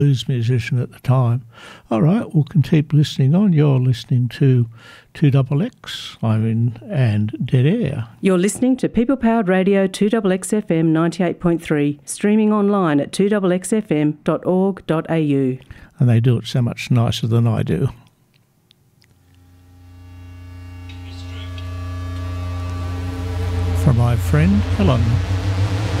blues musician at the time. All right, we can keep listening on. You're listening to 2XX, and Dead Air. You're listening to People Powered Radio 2XX FM 98.3, streaming online at 2xfm.org.au. And they do it so much nicer than I do. From my friend Helen.